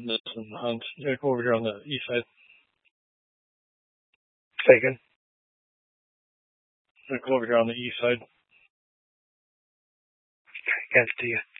this and Hunt. Yeah, go over here on the east side. Taken. Go over here on the east side. Against you.